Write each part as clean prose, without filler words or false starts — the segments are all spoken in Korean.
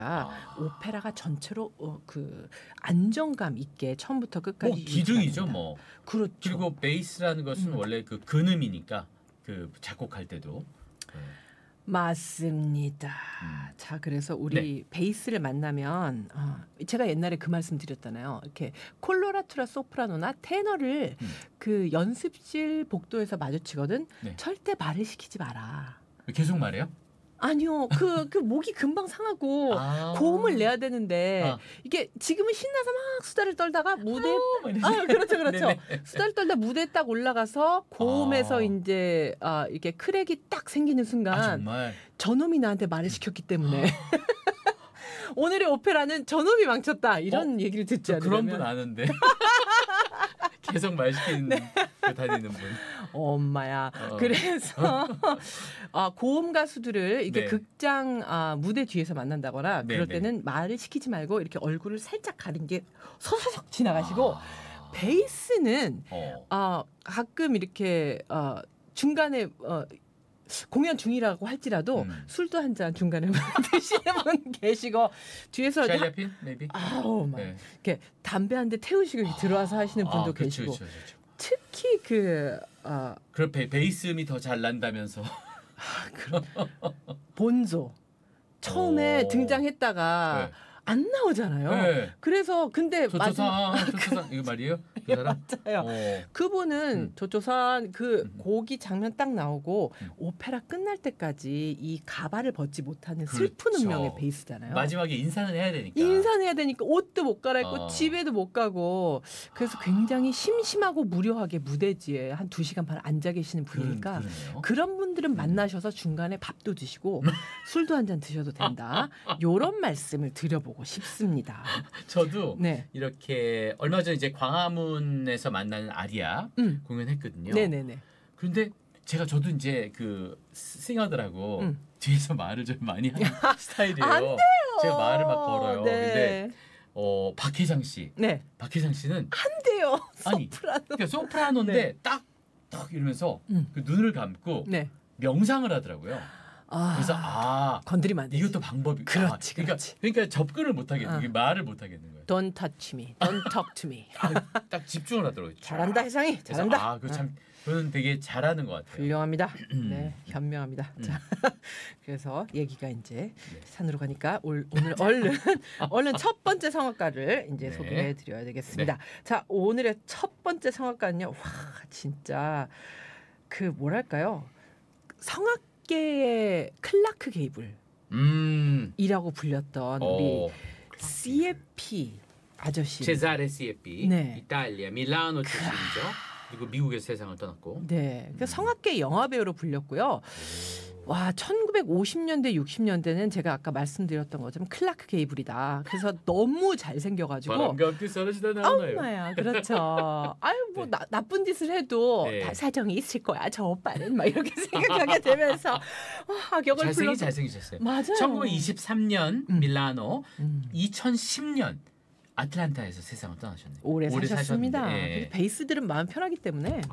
오페라가 전체로 그 안정감 있게 처음부터 끝까지 뭐 기둥이죠, 뭐. 그렇죠. 그리고 베이스라는 것은 원래 그 근음이니까 그 작곡할 때도. 맞습니다. 자, 그래서 우리 베이스를 만나면 제가 옛날에 그 말씀 드렸잖아요. 이렇게 콜로라투라 소프라노나 테너를 그 연습실 복도에서 마주치거든. 네. 절대 말을 시키지 마라. 계속 말해요? 아니요. 그 목이 금방 상하고 고음을 내야 되는데 이게 지금은 신나서 막 수다를 떨다가 무대에 그렇죠. 수다를 떨다 무대에 딱 올라가서 고음에서 이제 이렇게 크랙이 딱 생기는 순간 정말 저놈이 나한테 말을 시켰기 때문에 오늘의 오페라는 저놈이 망쳤다 이런 얘기를 듣지 않으면 그런 분 아는데 계속 말 시키는 다니는 분. 엄마야. 그래서 고음 가수들을 이렇게 극장 무대 뒤에서 만난다거나 그럴 때는 말을 시키지 말고 이렇게 얼굴을 살짝 가린 게 서서석 지나가시고 베이스는 가끔 이렇게 중간에 공연 중이라고 할지라도 술도 한 잔 중간에 드시는 분 계시고 뒤에서 샬리아핀, maybe. 이렇게 담배 한 대 태우시고 들어와서 하시는 분도 계시고. 그쵸. 특히 그럼 베이스음이 더 잘 난다면서. 본조 처음에 등장했다가 안 나오잖아요. 그래서 근데 조조산 이거 말이에요? 그 사람? 맞아요. 그분은 조조산 그 곡이 장면 딱 나오고 오페라 끝날 때까지 이 가발을 벗지 못하는 슬픈 운명의 베이스잖아요. 마지막에 인사는 해야 되니까. 옷도 못 갈아입고 집에도 못 가고 그래서 굉장히 심심하고 무료하게 무대지에 한 2시간 반 앉아 계시는 분이니까 그런 분들은 만나셔서 중간에 밥도 드시고 술도 한 잔 드셔도 된다. 이런 말씀을 드려보고 싶습니다. 저도 이렇게 얼마 전에 이제 광화문에서 만나는 아리아 공연했거든요. 네네네. 그런데 저도 이제 그 싱어들하고 뒤에서 말을 좀 많이 하는 스타일이에요. 안 돼요. 제가 말을 막 걸어요. 근데 박혜장 씨, 박혜장 씨는 안 돼요. 아니, 그러니까 소프라노인데 딱 이러면서 그 눈을 감고 명상을 하더라고요. 그래서 건드리면 안 돼. 이것도 방법이. 그렇지. 그러니까 접근을 못 하겠는, 말을 못 하겠는 거예요. Don't touch me, don't talk to me. 딱 집중을 하더라고요. 잘한다 혜상이, 잘한다. 저는 되게 잘하는 것 같아요. 훌륭합니다. 네, 현명합니다. 자, 그래서 얘기가 이제 산으로 가니까 오늘 얼른 첫 번째 성악가를 이제 소개해드려야 되겠습니다. 자, 오늘의 첫 번째 성악가는요. 와, 진짜 그 뭐랄까요, 성악계의 클라크 게이블이라고 불렸던 우리 CFP 아저씨. 제자레 CFP. 이탈리아 밀라노 출신이죠. 그리고 미국에서 세상을 떠났고. 그 성악계 영화배우로 불렸고요. 와, 1950년대 60년대는 제가 아까 말씀드렸던 것처럼 클라크 게이블이다. 그래서 너무 잘생겨가지고 바람과 함께 사라지다 나오나요? 엄마야, 그렇죠. 아유, 뭐 나쁜 짓을 해도 다 사정이 있을 거야. 저 오빠는 막 이렇게 생각하게 되면서 악역을 불러서 잘생기셨어요. 맞아요. 1923년 밀라노, 2010년 아틀란타에서 세상을 떠나셨네요. 오래 사셨습니다. 베이스들은 마음 편하기 때문에.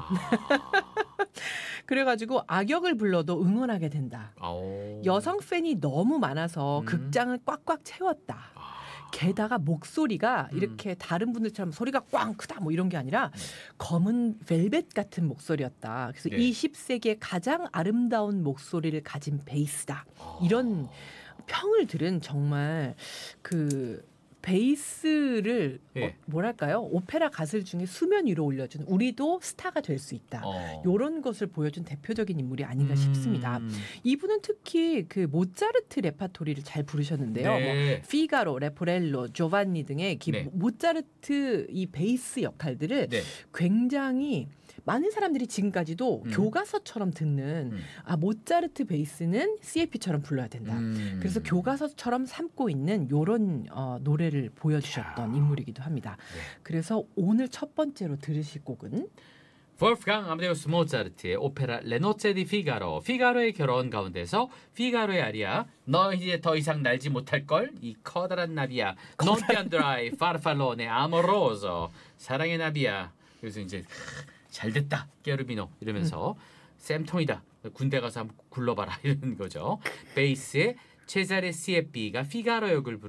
그래가지고 악역을 불러도 응원하게 된다. 여성 팬이 너무 많아서 극장을 꽉꽉 채웠다. 게다가 목소리가 이렇게 다른 분들처럼 소리가 꽝 크다 뭐 이런 게 아니라 검은 벨벳 같은 목소리였다. 그래서 20세기의 가장 아름다운 목소리를 가진 베이스다. 이런 평을 들은 정말 그 베이스를 뭐랄까요, 오페라 가수들 중에 수면 위로 올려준, 우리도 스타가 될 수 있다, 이런 것을 보여준 대표적인 인물이 아닌가 싶습니다. 이분은 특히 그 모차르트 레파토리를 잘 부르셨는데요. 뭐 피가로, 레포렐로, 조반니 등의 모차르트 이 베이스 역할들을 굉장히 많은 사람들이 지금까지도 교과서처럼 듣는 모차르트 베이스는 CFP처럼 불러야 된다. 그래서 교과서처럼 삼고 있는 이런 노래를 보여주셨던 인물이기도 합니다. 그래서 오늘 첫 번째로 들으실 곡은 wolfgang 아마데우스 모차르트의 오페라 레노체 디 피가로, 피가로의 결혼 가운데서 피가로의 아리아, 너 이제 더 이상 날지 못할 걸, 이 커다란 나비야, non ti andrai farfallone amoroso, 사랑의 나비야. 그래서 이제 잘됐다 깨르비노 이러면서 쌤통이다, 군대 가서 한번 굴러봐라 이런 거죠. 베이스의 체자레 시에피가 피가로 역을